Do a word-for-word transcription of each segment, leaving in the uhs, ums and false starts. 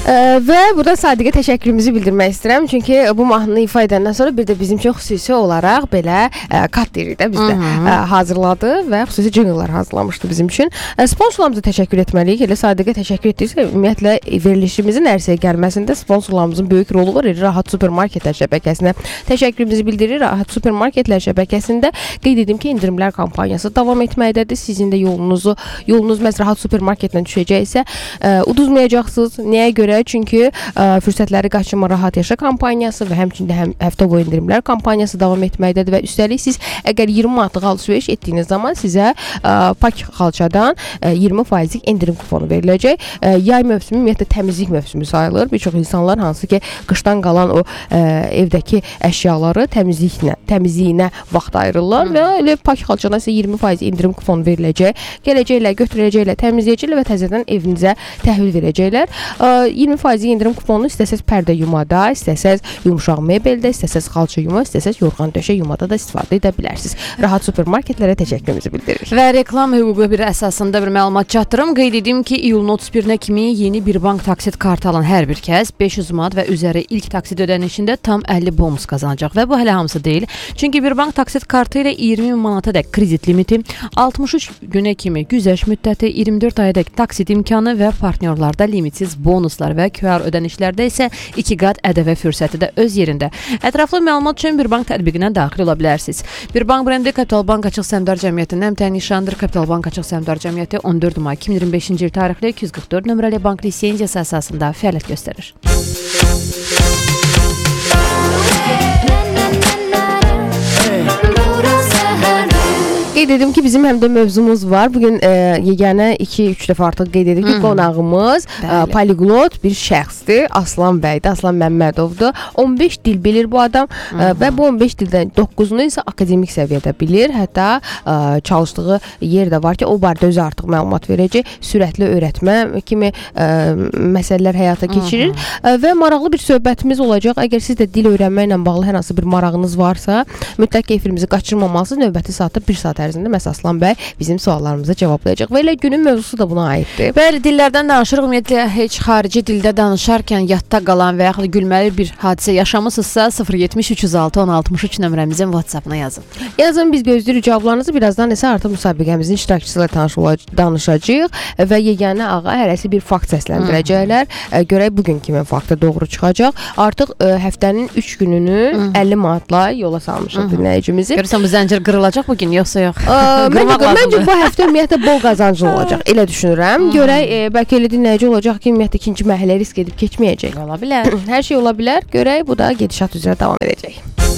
Və burada Sadiqə təşəkkürümüzü bildirmək istəyirəm. Çünki bu mahnını ifa edəndən sonra bir də bizim üçün xüsusi olaraq belə kat deyirik də bizdə hazırladı və xüsusi jingllar hazırlamışdı bizim üçün. Sponsorlarımıza təşəkkür etməliyik. Elə Sadiqə təşəkkür etdiksə, ümumiyyətlə verilişimizin ərsəyə gəlməsində sponsorlarımızın böyük rolu var. Rahat Supermarketlər şəbəkəsinə təşəkkürümüzü bildirir. Rahat Supermarketlər şəbəkəsində qeyd edim ki, endirimlər kampaniyası davam etməkdədir. Sizin də yolunuzu, yolunuz məhz Rahat Supermarketlə düşəcəksə, uduzmayacaqsınız. Nəyə görə? Çünki ə, fürsətləri qaçırma rahat yaşa kampaniyası və həmçində həm həftə boyu endirimlər kampaniyası davam etməkdədir və üstəlik siz əgər iyirmi manatlıq alış-veriş etdiyiniz zaman sizə ə, Pak xalçadan ə, iyirmi faizlik endirim kuponu veriləcək. Ə, yay mövsümü ümumiyyətlə təmizlik mövsümü sayılır. Bir çox insanlar hansı ki qışdan qalan o ə, evdəki əşyaları təmizliklə, təmizliyinə vaxt ayırırlar Hı. və elə Pak xalçadan sizə iyirmi faiz endirim kuponu veriləcək. Gələcəklə, götürəcəklə, təmizləyəcəklə və təzədən evinizə təhvil verəcəklər. Ə, iyirmi faiz endirim kuponu istəsəz pərdə yumada, istəsəz yumşaq mebeldə, istəsəz xalça yuma, istəsəz yorğan döşə yumada da istifadə edə bilərsiniz. Rahat Supermarketlərə təşəkkürümüzü bildirir. Və reklam hüququ bir əsasında bir məlumat çatdırım. Qeyd edim ki, iyulun otuz birinə kimi yeni bir bank taksit kartı alan hər bir kəs beş yüz manat və üzəri ilk taksit ödənişində tam əlli bonus qazanacaq. Və bu hələ hamısı deyil. Çünki bir bank taksit kartı ilə iyirmi min manata dək kredit limiti, altmış üç günə kimi güzəşt müddəti, iyirmi dörd aya dək taksit imkanı və partnyorlarda limitsiz bonuslar və Q R ödənişlərdə isə iki qat ədəvə fürsəti də öz yerində. Ətraflı məlumat üçün bir bank tətbiqinə daxil ola bilərsiniz. Bir bank brendi Kapital Bank Açıq Səhmdar Cəmiyyətinin əmtəyi nişanıdır. Kapital Bank Açıq Səhmdar Cəmiyyəti on dörd may iki min iyirmi beşinci il tarixli iki yüz qırx dörd nömrəli bank lisenziyası əsasında fəaliyyət göstərir. Qeyd edim ki, bizim həm də mövzumuz var. Bugün e, yeganə iki üç dəfə artıq qeyd edik ki, qonağımız e, poliglot bir şəxsdir. Aslan bəydir, Aslan Məmmədovdur. on beş dil bilir bu adam e, və bu on beş dildən doqquzunu isə akademik səviyyədə bilir. Hətta e, çalışdığı yer də var ki, o barədə özü artıq məlumat verəcək. Sürətli öyrətmə kimi e, məsələlər həyata keçirir e, və maraqlı bir söhbətimiz olacaq. Əgər siz də dil öyrənməklə bağlı hər hansı bir marağınız varsa, mütləq efirimizi qaçırmamalısınız. Növbəti saatda bir saat ərzində məhz Aslan bəy bizim suallarımızı cavablayacaq. Və elə günün mövzusu da buna aiddir. Bəli, dillərdən danışırıq. Ümumiyyətlə, heç xarici dildə danışarkən yadda qalan və yaxud gülməli bir hadisə yaşamısınızsa sıfır yetmiş üç yüz altı on altmış üç nömrəmizin WhatsApp-ına yazın. Yazın, biz gözləyirik cavablarınızı. Birazdan isə artıq müsabiqəmizin iştirakçısı ilə tanış danışacağıq və yeganə ağa hərəsi bir fakt səsləndirəcəklər. Görək bugün kimin faktı doğru çıxacaq. Artıq ə, həftənin üç gününü əlli manatla yola salmışıq dinləyicimizi. Görürsən, bu zəncir qırılacaq bugün, yoxsa yox? Ə, məncə, məncə bu həftə ümumiyyətlə bol qazanclı olacaq. Elə düşünürəm. Görək, e, bəlkə elə dinləyici olacaq ki, ümumiyyətlə ikinci mərhələ risk edib keçməyəcək. Ola bilər. Hər şey ola bilər. Görək, bu da gedişat üzrə davam edəcək.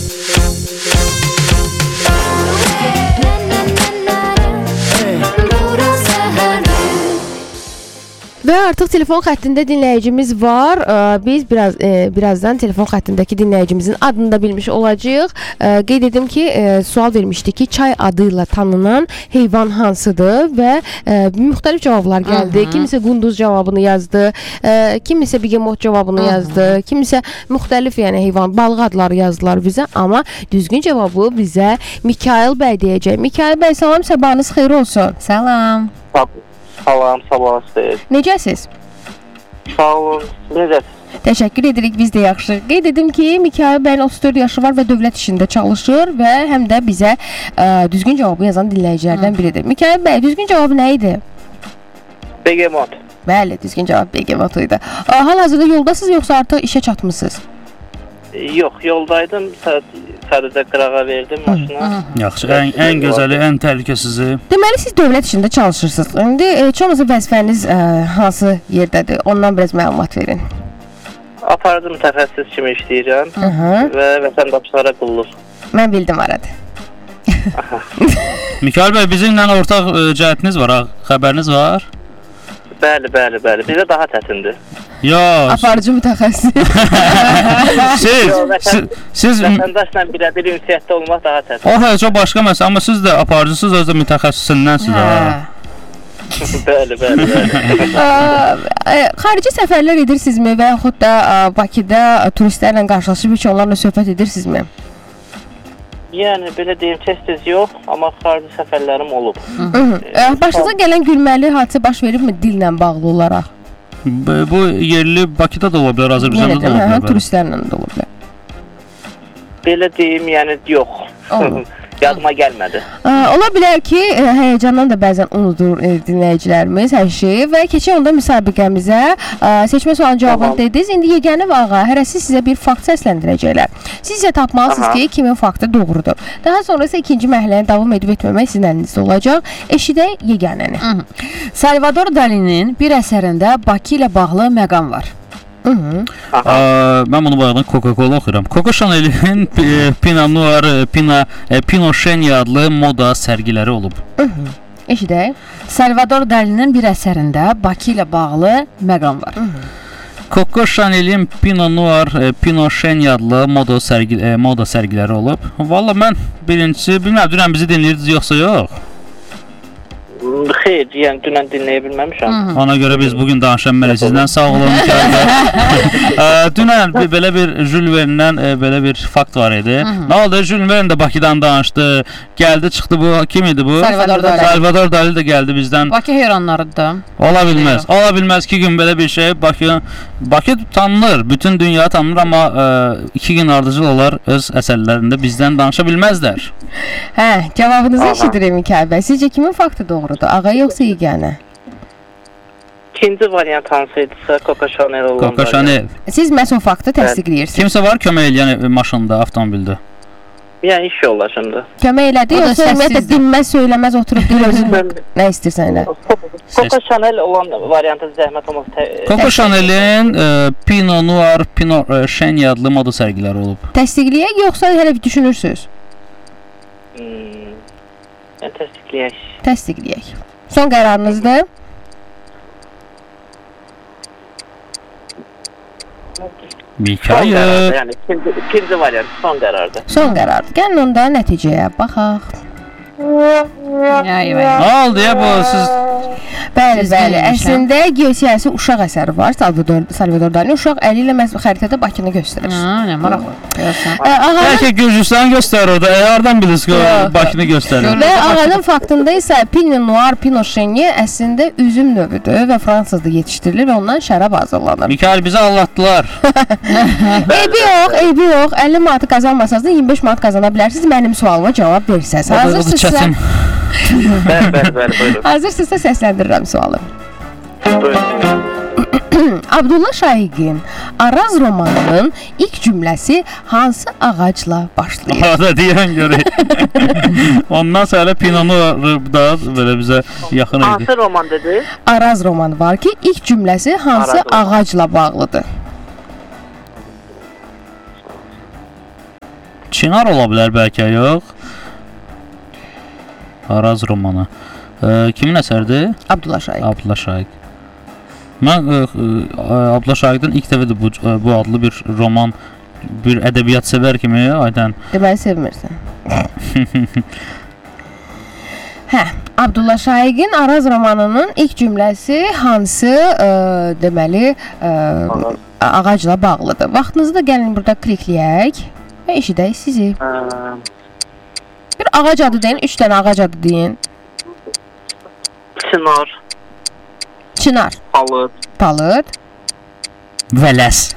Və artıq telefon xəttində dinləyicimiz var. Biz biraz e, birazdan telefon xəttindəki dinləyicimizin adını da bilmiş olacağıq. E, qeyd edim ki, e, sual vermişdik ki, çay adıyla tanınan heyvan hansıdır və e, müxtəlif cavablar gəldi. Kimisə qunduz cavabını yazdı, e, kimisə begemot cavabını yazdı, kimisə müxtəlif yəni heyvan, balıq adları yazdılar bizə, amma düzgün cavabı bizə Mikail bəy deyəcək. Mikail bəy, salam, sabahınız xeyir olsun. Salam. Salam, sabahınız xeyir. Necəsiz? Sağ olun, necəsiz? Təşəkkür edirik, biz də yaxşı. Qeyd edim ki, Mikail bəyin otuz dörd yaşı var və dövlət işində çalışır və həm də bizə ə, düzgün cavabı yazan dinləyicilərdən biridir. Mikail bəy, düzgün cavabı nə idi? Begemot. Bəli, düzgün cavab begemot idi. Hal-hazırda yoldasınız yoxsa artıq işə çatmısınız? Yox, yoldaydım. Sadəcə qırağa verdim maşına. Yaxşı, ən, ən gözəli, ən təhlükəsizi. Deməli, siz dövlət işində çalışırsınız. İndi e, çoxunuzun vəzifəniz e, hansı yerdədir? Ondan biraz məlumat verin. Aparıcı mütəxəssis kimi işləyirəm və vətəndaşlara qulluq. Mən bildim arada. Mikail bəy, bizimlə ortaq ə, cəhətiniz var, xəbəriniz var? Bəli, bəli, bəli. Bizə daha çətindir. Yox. Aparıcı mütəxəssis. siz, Yo, vətən, siz, siz vətəndaşla birə-bir ünsiyyətdə olmaq daha çətin. O, hə, çox başqa məsələ, amma siz də aparıcısınız, öz də mütəxəssisindən hə. Bəli, bəli, bəli. Xarici səfərlər edirsinizmi və yaxud da Bakıda turistlərlə qarşılaşıb ki, onlarla söhbət edirsinizmi? Yəni, belə deyim, tez-tez yox, amma xarici səfərlərim olub. Başınıza gələn gülməli hadisə baş veribmi dillə bağlı olaraq? Bu, bu yerli Bakıda da ola bilər, Azərbaycanda da ola Yenə də, hə, bilər. turistlərlə də ola bilər. Belə deyim, yəni yox. Olur. Yadıma gəlmədi. Ə, ola bilər ki, ə, həyecandan da bəzən unudur e, dinləyicilərimiz hər şeyi və keçən onda müsabiqəmizə ə, seçmə sualının cavabını Tamam. dediniz. İndi yeganə və ağa hərəsi sizə bir fakt səsləndirəcəklər. Siz isə tapmalısınız Aha. ki, kimin faktı doğrudur. Daha sonra isə ikinci mərhələni davam edib etməmək sizin əlinizdə olacaq. Eşidək yeganəni. Salvador Dali'nin bir əsərində Bakı ilə bağlı məqam var. Hı -hı. Ə, mən bunu bayaqdan Coca-Cola oxuyuram. Coco Chanel'in e, Pinot Noir, e, Pina, e, Pinot Chenier adlı moda sərgiləri olub. Hı -hı. Eşidək. Salvador Dali'nin bir əsərində Bakı ilə bağlı məqam var. Coco Chanel'in Pinot Noir, e, Pinot Chenier adlı moda sərgi e, moda sərgiləri olub. Valla mən birincisi bilmirəm, dünən bizi dinləyirdiniz yoxsa yox? Xeyr, yəni dünən dinləyə bilməmişəm. Ona görə biz bugün danışa bilmərik sizdən. Sağ olun Mikail bəy. Dünən bir, belə bir Jules Verne'dən e, belə bir fakt var idi. Nə oldu? Jules Verne də Bakıdan danışdı. Gəldi, çıxdı bu. Kim idi bu? Salvador Dali. Salvador Dali də gəldi bizdən. Bakı heyranlarıdır. Ola bilməz. Ola bilməz ki, gün belə bir şey Bakı Bakı tanınır, bütün dünya tanınır, amma ə, iki gün ardıcıl olar öz əsərlərində bizdən danışa bilməzlər. Hə, cavabınızı Aha. eşidirik Mikail bəy. Sizcə kimin faktı doğrudur? Ağa yoxsa yeganə? İkinci variant hansıydısa Coco Chanel olan. Coco Chanel. Siz məhz o faktı təsdiqləyirsiniz. Kimsə var kömək eləyən maşında, avtomobildə? Yəni iş yoldaşımdır. Kömək elədi O da yoxsa ümumiyyətlə səssizdir. dinməz, söyləməz oturub dil özün nə istəyirsən elə? Coco Chanel olan variantı zəhmət olmaz. Coco Chanel'in ə, Pinot Noir, Pinot ə, Chenier adlı moda sərgiləri olub. Təsdiqləyək yoxsa hələ bir düşünürsüz? Hmm. Yəni təsdiqləyək. Təsdiqləyək. Son qərarınızdır? Son Mikail. qərardır, yəni ikinci, ikinci variant son qərardır. Son qərardır. Gəlin onda nəticəyə baxaq. Ay vay. Nə oldu ya bu siz? Bəli, Siz bəli. bilmişəm. Əslində geosiyasi uşaq əsəri var. Salvador Salvador Dali uşaq əli ilə məhz xəritədə Bakını göstərir. Ha, nə maraqlı. Görsən. Ə, Ağanın Bəlkə Gürcüstanı göstərir orada. E, hardan bilirsiniz ki, Yox. o Bakını göstərir? və ağanın faktında isə Pinot Noir, Pinot Chenier əslində üzüm növüdür və Fransızda yetişdirilir və ondan şərab hazırlanır. Mikail bizi aldatdılar. Eybi yox, eybi yox. əlli manat qazanmasanız da iyirmi beş manat qazana bilərsiniz. Mənim sualıma cavab versəz. O da- o da Hazırsınızsa, çətin. Bəli, bəli, bəli, buyurun. hazırsınızsa səsləndirirəm sualı. Buyurun. Abdullah Şaiqin Araz romanının ilk cümləsi hansı ağacla başlayır? Orada deyən görək. Ondan sonra Pinot Noir da belə bizə yaxın idi. Hansı roman dedi? Araz romanı var ki, ilk cümləsi hansı Araz romanı. ağacla bağlıdır? Çinar ola bilər bəlkə, yox? Araz romanı. E, kimin əsəridir? Abdullah Şaiq. Abdullah Şaiq. Mən e, e, Abdullah Şaiqdən ilk dəfədir bu bu adlı bir roman, bir ədəbiyyat sevər kimi aydan. Deməli sevmirsən. Hə, Abdullah Şaiqin Araz romanının ilk cümləsi hansı ə, deməli ə, ağacla bağlıdır? Vaxtınızı da gəlin burada klikləyək və eşidək sizi. Hə, Bir ağac adı deyin, üç dənə ağac adı deyin. Çınar, Çınar, palıd, palıd, Vələs.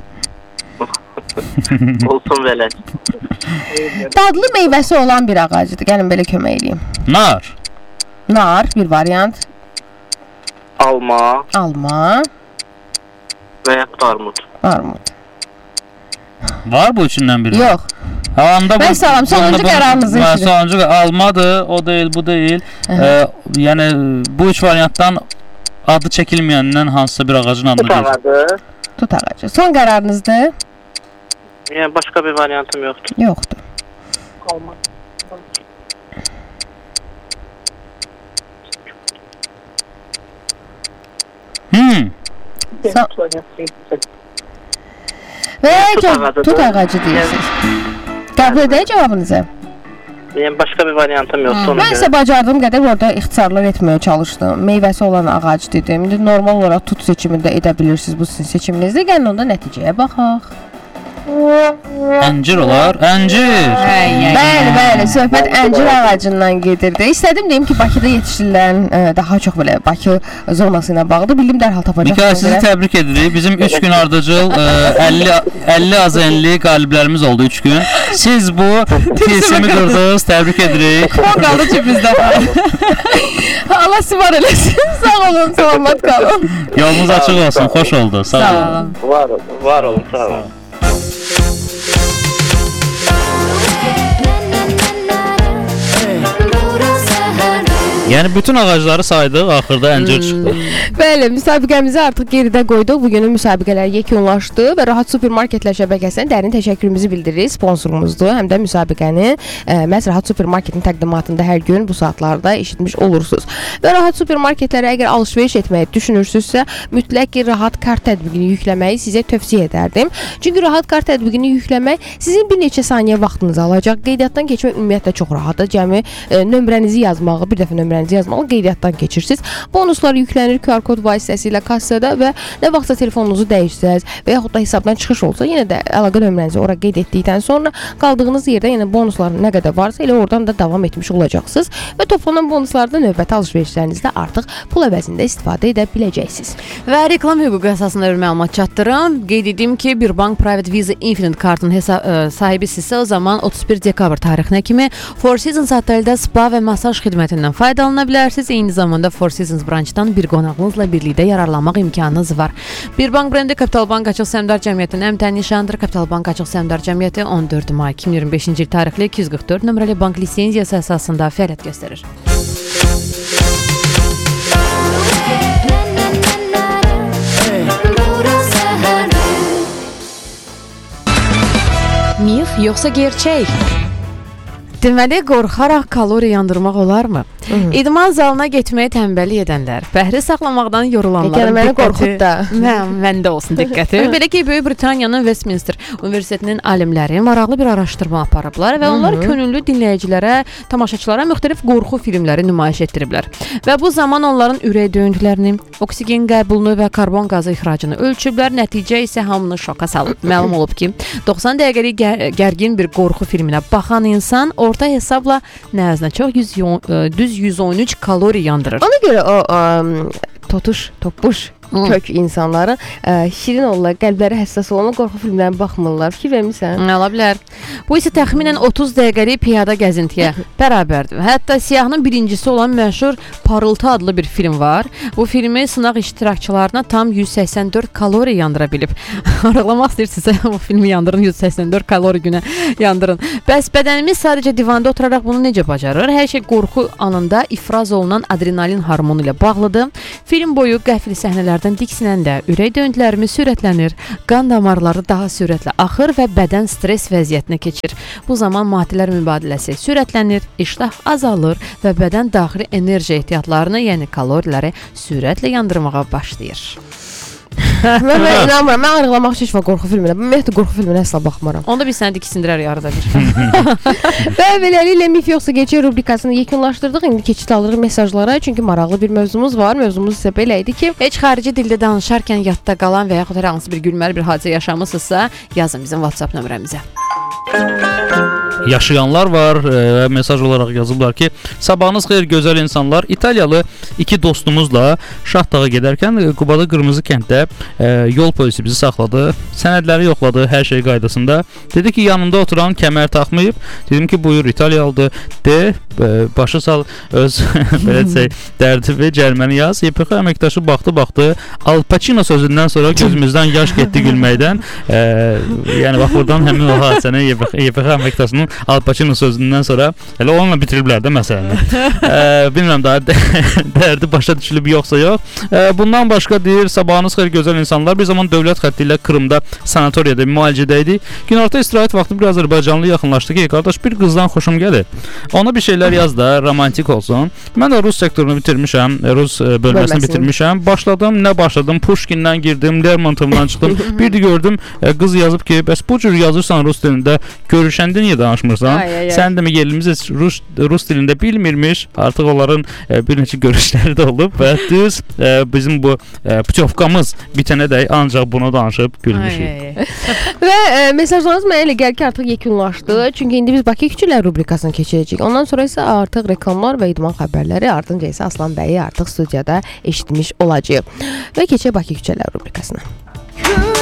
olsun vələt. dadlı meyvəsi olan bir ağacdır. Gəlin belə kömək edeyim. Nar. Nar bir variant, Alma alma, və ya armud. armud. Var bu üçündən biri. Yox. Anda Mən salam, sonuncu qərarınızı Mən eşidim. sonuncu almadı, o deyil, bu deyil. Ee, yəni bu üç variantdan adı çəkilməyəndən hansısa bir ağacın adını Tut deyir. ağacı. Tut ağacı. Son qərarınızdır? Yəni başqa bir variantım yoxdur. Yoxdur. Alma. Hmm. Və Tut cavab- ağacı tut da. ağacı deyirsiniz. Qəbul edək cavabınızı. Yəni başqa bir variantım yoxdur ona Mən isə görə. bacardığım qədər orada ixtisarlar etməyə çalışdım. Meyvəsi olan ağac dedim. İndi normal olaraq tut seçimində edə bilirsiniz, bu sizin seçiminizdir. Gəlin onda nəticəyə baxaq. Əncir olar. Əncir. Bəli, bəli, söhbət əncir ağacından gedirdi. İstədim deyim ki, Bakıda yetişdirilən ə, daha çox belə Bakı zonası ilə bağlıdır. Bildim dərhal tapacaqsınız. Mikael, sizi təbrik edirik. Bizim üç gün ardıcıl əlli azənli qaliblərimiz oldu üç gün. Siz bu tilsimi qırdınız. Təbrik edirik. O qaldı cibimizdə. Allah sivar eləsin. Sağ olun, salamat qalın. Yolunuz açıq olsun. Xoş oldu. Sağ, Sağ olun. olun. Var olun, var olun, sağ olun. Yəni bütün ağacları saydıq, axırda əncir çıxdı. Bəli, müsabiqəmizi artıq geridə qoyduq. Bugünün müsabiqələri yekunlaşdı və Rahat Supermarketlər şəbəkəsinə dərin təşəkkürümüzü bildiririk. Sponsorumuzdur, həm də müsabiqəni ə, məhz Rahat Supermarketin təqdimatında hər gün bu saatlarda eşitmiş olursunuz. Və Rahat Supermarketlərə əgər alış-veriş etməyi düşünürsünüzsə, mütləq ki, Rahat kart tətbiqini yükləməyi sizə tövsiyə edərdim. Çünki Rahat kart tətbiqini yükləmək sizin bir neçə saniyə vaxtınızı alacaq. Qeydiyyatdan keçmək ümumiyyətlə çox rahatdır. Cəmi ə, nömrənizi yazmağı, bir dəfə nömrənizi yazmalı, qeydiyyatdan keçirsiniz. Bonuslar yüklənir Q R kod vasitəsilə kassada və nə vaxtsa telefonunuzu dəyişsəz və yaxud da hesabdan çıxış olsa, yenə də əlaqə nömrənizi ora qeyd etdikdən sonra qaldığınız yerdə yenə bonusların nə qədər varsa elə oradan da davam etmiş olacaqsınız və toplanan bonuslardan növbəti alış-verişlərinizdə artıq pul əvəzində istifadə edə biləcəksiniz. Və reklam hüququ əsasında bir məlumat çatdırım. Qeyd edim ki, bir bank Private Visa Infinite kartının hesab ə, sahibisinizsə, o zaman otuz bir dekabr tarixinə kimi Four Seasons oteldə spa və masaj xidmətindən faydalana bilərsiniz. Eyni zamanda Four Seasons branchdan bir qonağınızla birlikdə yararlanmaq imkanınız var. Bir bank brendi Kapital Bank Açıq Səhmdar Cəmiyyətinin əmtəyin nişanıdır. Kapital Bank Açıq Səhmdar Cəmiyyəti on dörd may iki min iyirmi beşinci il tarixli iki yüz qırx dörd nömrəli bank lisenziyası əsasında fəaliyyət göstərir. Mif yoxsa gerçək? Deməli, qorxaraq kalori yandırmaq olarmı? İdman zalına getməyi tənbəllik edənlər, fəhri saxlamaqdan yorulanların məni qorxut da. Mən, məndə olsun diqqəti. Belə ki, Böyük Britaniyanın Westminster Universitetinin alimləri maraqlı bir araşdırma aparıblar və onlar könüllü dinləyicilərə, tamaşaçılara müxtəlif qorxu filmləri nümayiş etdiriblər. Və bu zaman onların ürək döyüntülərini, oksigen qəbulunu və karbon qazı ixracını ölçüblər. Nəticə isə hamını şoka salıb. Məlum olub ki, doxsan dəqiqəlik gər gərgin bir qorxu filminə baxan insan orta hesabla nə əzinə çox yüz, düz yüz on üç kalori yandırır. Ona görə o ə, totuş, topuş kök insanların ə, şirin olurlar, qəlbləri həssas olan qorxu filmlərinə baxmırlar. Fikir vermirsən? Ola bilər. Bu isə təxminən otuz dəqiqəlik piyada gəzintiyə bərabərdir. Hətta siyahının birincisi olan məşhur Parıltı adlı bir film var. Bu filmi sınaq iştirakçılarına tam yüz səksən dörd kalori yandıra bilib. Arıqlamaq istəyirsinizsə bu filmi yandırın, yüz səksən dörd kalori günə yandırın. Bəs bədənimiz sadəcə divanda oturaraq bunu necə bacarır? Hər şey qorxu anında ifraz olunan adrenalin hormonu ilə bağlıdır. Film boyu qəfil səhnələrdən diksinəndə ürək döyüntülərimiz sürətlənir, qan damarları daha sürətlə axır və bədən stres vəziyyətinə keçir. Bu zaman maddələr mübadiləsi sürətlənir, iştah azalır və bədən daxili enerji ehtiyatlarını, yəni kaloriləri sürətlə yandırmağa başlayır. mən, mən inanmıram. Mən arıqlamaq üçün heç vaxt qorxu filminə, mən ümumiyyətlə qorxu filminə əsla baxmıram. Onda biz səni diksindirərik arada bir. Və beləliklə Mif yoxsa gerçək rubrikasını yekunlaşdırdıq. İndi keçid alırıq mesajlara, çünki maraqlı bir mövzumuz var. Mövzumuz isə belə idi ki, heç xarici dildə danışarkən yadda qalan və yaxud hər hansı bir gülməli bir hadisə yaşamısınızsa, yazın bizim WhatsApp nömrəmizə. Yaşayanlar var və mesaj olaraq yazıblar ki, sabahınız xeyir gözəl insanlar. İtaliyalı iki dostumuzla Şahdağa gedərkən Qubada Qırmızı kənddə e, yol polisi bizi saxladı. Sənədləri yoxladı, hər şey qaydasında. Dedi ki, yanında oturan kəmər taxmayıb. Dedim ki, buyur İtaliyalıdır. De, e, başı sal öz belə desək, dərdi və cəriməni yaz. Y P X əməkdaşı baxdı, baxdı. Al Pacino sözündən sonra gözümüzdən yaş getdi gülməkdən. E, yəni bax buradan həmin o hadisəni Y P X əməkdaşının Al Pacino sözündən sonra elə onunla bitiriblər də məsələni. e, bilmirəm daha dərdi başa düşülüb yoxsa yox. E, bundan başqa deyir, sabahınız xeyir gözəl insanlar. Bir zaman dövlət xətti ilə Krımda sanatoriyada müalicədə idik. Günorta istirahət vaxtı bir Azərbaycanlı yaxınlaşdı ki, qardaş bir qızdan xoşum gəlir. Ona bir şeylər yaz da, romantik olsun. Mən də Rus sektorunu bitirmişəm, Rus e, bölməsini bitirmişəm. Başladım, nə başladım? Pushkindən girdim, Lermontovdan çıxdım. Bir də gördüm, e, qız yazıb ki, bəs bu cür yazırsan Rus dilində da görüşəndə niyə danışmırsan? Ay, ay, ay. Sən demə yerlimiz rus rus dilində bilmirmiş. Artıq onların e, bir neçə görüşləri də olub və düz e, bizim bu e, putyovkamız bitənədək ancaq bunu danışıb gülmüşük. Və e, mesajlarınız mənə elə gəlir ki, artıq yekunlaşdı. Çünki indi biz Bakı küçülər rubrikasına keçəcəyik. Ondan sonra isə artıq reklamlar və idman xəbərləri, ardınca isə Aslan bəyi artıq studiyada eşitmiş olacağıq. Və keçək Bakı küçülər rubrikasına.